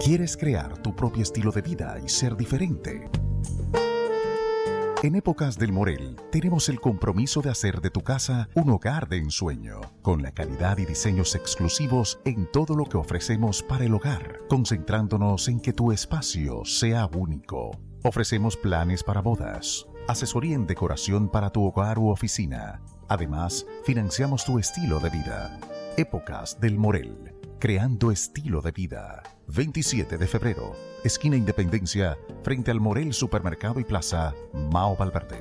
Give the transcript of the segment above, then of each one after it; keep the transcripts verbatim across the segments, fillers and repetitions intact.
¿Quieres crear tu propio estilo de vida y ser diferente? En Épocas del Morel tenemos el compromiso de hacer de tu casa un hogar de ensueño, con la calidad y diseños exclusivos en todo lo que ofrecemos para el hogar, concentrándonos en que tu espacio sea único. Ofrecemos planes para bodas, asesoría en decoración para tu hogar u oficina. Además, financiamos tu estilo de vida. Épocas del Morel, creando estilo de vida. veintisiete de febrero, esquina Independencia, frente al Morel Supermercado y Plaza, Mao Valverde.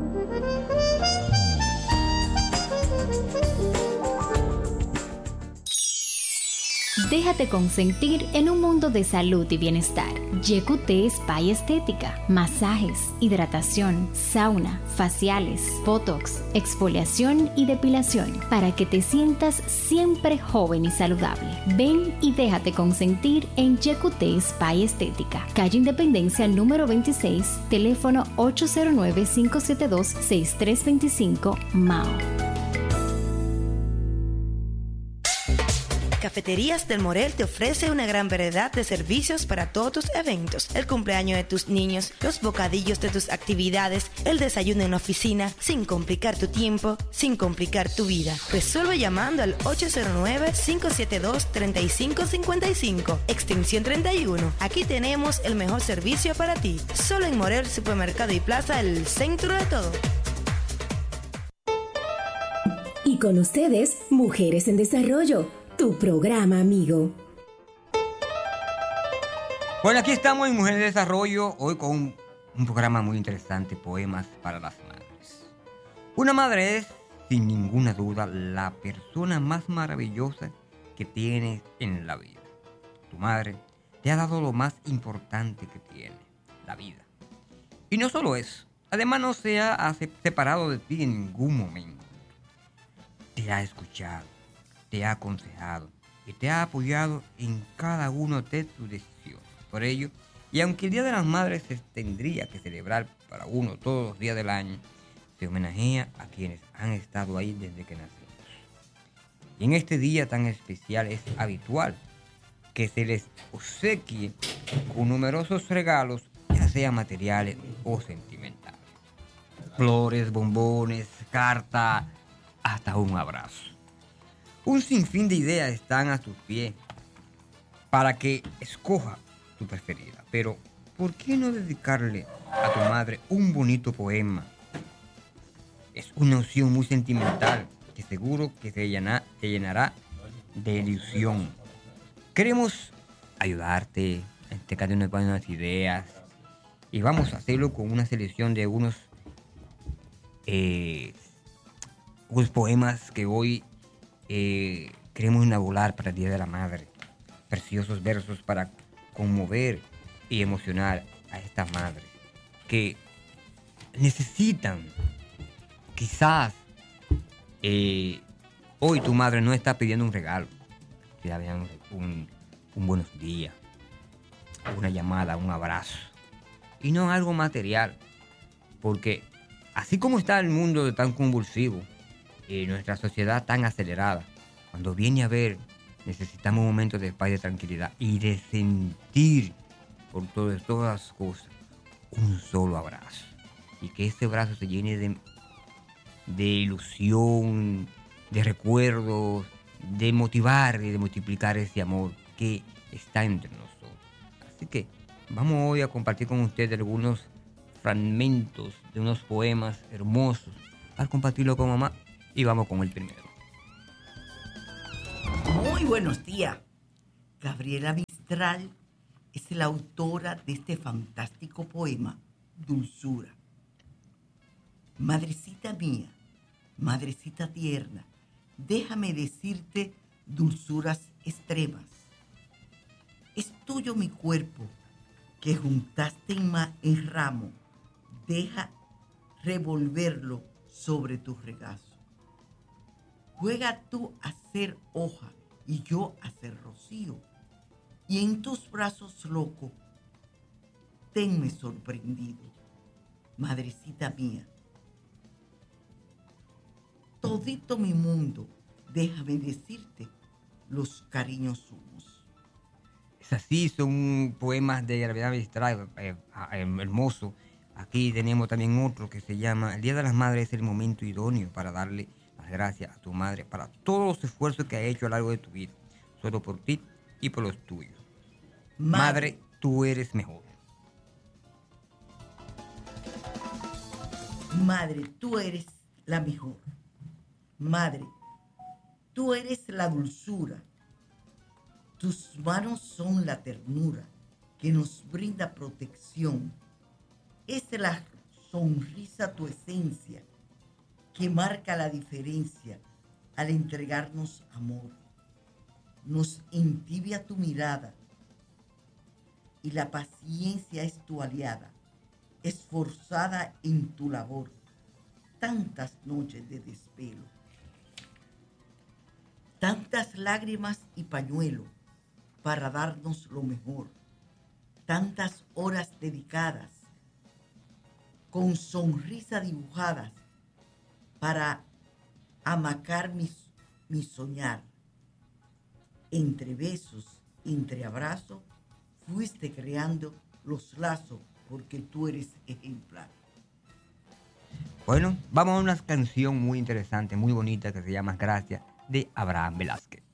Déjate consentir en un mundo de salud y bienestar. Y Q T Spa y Estética, masajes, hidratación, sauna, faciales, botox, exfoliación y depilación, para que te sientas siempre joven y saludable. Ven y déjate consentir en Y Q T Spa y Estética, calle Independencia número veintiséis, teléfono ocho cero nueve, cinco siete dos, seis tres dos cinco, Mao. Cafeterías del Morel te ofrece una gran variedad de servicios para todos tus eventos. El cumpleaños de tus niños, los bocadillos de tus actividades, el desayuno en la oficina, sin complicar tu tiempo, sin complicar tu vida. Resuelve llamando al ocho cero nueve, cinco siete dos, tres cinco cinco cinco, extensión treinta y uno. Aquí tenemos el mejor servicio para ti. Solo en Morel Supermercado y Plaza, el centro de todo. Y con ustedes, Mujeres en Desarrollo, tu programa amigo. Bueno, aquí estamos en Mujeres de Desarrollo, hoy con un programa muy interesante, Poemas para las Madres. Una madre es, sin ninguna duda, la persona más maravillosa que tienes en la vida. Tu madre te ha dado lo más importante que tiene, la vida. Y no solo eso, además no se ha separado de ti en ningún momento. Te ha escuchado, te ha aconsejado y te ha apoyado en cada una de tus decisiones. Por ello, y aunque el Día de las Madres se tendría que celebrar para uno todos los días del año, se homenajea a quienes han estado ahí desde que nacimos. Y en este día tan especial es habitual que se les obsequie con numerosos regalos, ya sean materiales o sentimentales. Flores, bombones, cartas, hasta un abrazo. Un sinfín de ideas están a tus pies para que escoja tu preferida. Pero, ¿por qué no dedicarle a tu madre un bonito poema? Es una opción muy sentimental que seguro que te, llena, te llenará de ilusión. Queremos ayudarte, en este caso nos ponen unas ideas y vamos a hacerlo con una selección de unos, eh, unos poemas que hoy Eh, queremos inaugurarpara el Día de la Madre. Preciosos versos para conmover y emocionar a estas madres que necesitan. Quizás eh, hoy tu madre no está pidiendo un regalo, te da un, un buenos días, una llamada, un abrazo, y no algo material, porque así como está el mundo tan convulsivo, y nuestra sociedad tan acelerada, cuando viene a ver, necesitamos un momento de paz y de tranquilidad y de sentir por todas, todas las cosas un solo abrazo. Y que ese abrazo se llene de, de ilusión, de recuerdos, de motivar y de multiplicar ese amor que está entre nosotros. Así que vamos hoy a compartir con ustedes algunos fragmentos de unos poemas hermosos para compartirlo con mamá. Y vamos con el primero. Muy buenos días. Gabriela Mistral es la autora de este fantástico poema, Dulzura. Madrecita mía, madrecita tierna, déjame decirte dulzuras extremas. Es tuyo mi cuerpo, que juntaste en, ma- en ramo, deja revolverlo sobre tu regazo. Juega tú a ser hoja y yo a ser rocío, y en tus brazos loco, tenme sorprendido, madrecita mía. Todito mi mundo, déjame decirte, los cariños somos. así, son poemas de Gabriela Mistral, eh, eh, hermoso. Aquí tenemos también otro que se llama El Día de las Madres es el momento idóneo para darle las gracias a tu madre para todos los esfuerzos que ha hecho a lo largo de tu vida, solo por ti y por los tuyos. Madre, madre tú eres mejor. Madre, tú eres la mejor. Madre, tú eres la dulzura. Tus manos son la ternura que nos brinda protección. Es la sonrisa tu esencia que marca la diferencia al entregarnos amor. Nos entibia tu mirada y la paciencia es tu aliada, esforzada en tu labor. Tantas noches de desvelo, tantas lágrimas y pañuelo para darnos lo mejor, tantas horas dedicadas con sonrisa dibujadas para amacar mi, mi soñar. Entre besos, entre abrazos, fuiste creando los lazos porque tú eres ejemplar. Bueno, vamos a una canción muy interesante, muy bonita que se llama Gracias de Abraham Velázquez.